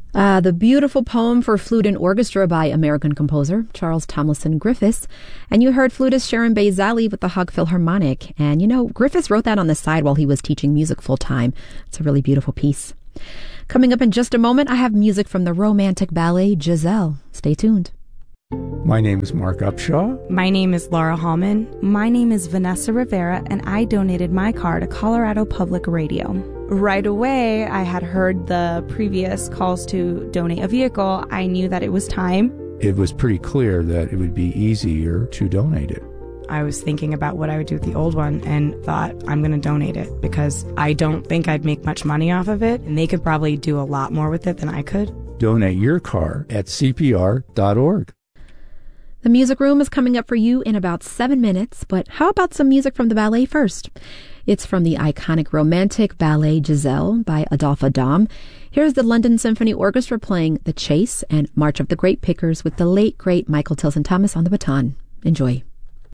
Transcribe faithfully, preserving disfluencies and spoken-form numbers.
Uh, the beautiful poem for flute and orchestra by American composer Charles Tomlinson Griffiths. And you heard flutist Sharon Baizali with the Hog Philharmonic. And you know, Griffiths wrote that on the side while he was teaching music full time. It's a really beautiful piece. Coming up in just a moment, I have music from the romantic ballet Giselle. Stay tuned. My name is Mark Upshaw. My name is Laura Hallman. My name is Vanessa Rivera, and I donated my car to Colorado Public Radio. Right away, I had heard the previous calls to donate a vehicle. I knew that it was time. It was pretty clear that it would be easier to donate it. I was thinking about what I would do with the old one and thought, I'm going to donate it because I don't think I'd make much money off of it, and they could probably do a lot more with it than I could. Donate your car at C P R dot org. The music room is coming up for you in about seven minutes, but how about some music from the ballet first? It's from the iconic romantic ballet Giselle by Adolphe Adam. Here's the London Symphony Orchestra playing The Chase and March of the Grape Pickers with the late, great Michael Tilson Thomas on the baton. Enjoy.